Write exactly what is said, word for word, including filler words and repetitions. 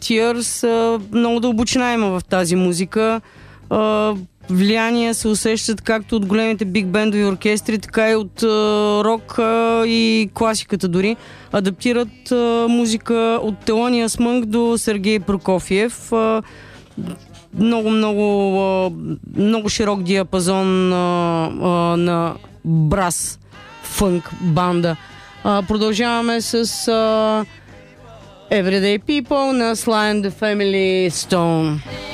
Tears. А, много дълбочина има в тази музика. А, влияния се усещат както от големите биг бендови оркестри, така и от а, рок а, и класиката дори. Адаптират а, музика от Thelonious Monk до Сергей Прокофиев. А, много, много, а, много широк диапазон а, а, на брас, фънк, банда. А, продължаваме с а, Everyday People на Sly and the Family Stone.